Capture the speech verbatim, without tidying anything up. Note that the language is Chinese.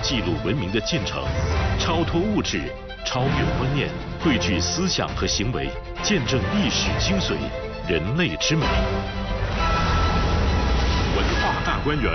记录文明的进程，超脱物质，超越观念，汇聚思想和行为，见证历史精髓，人类之美。文化大观园，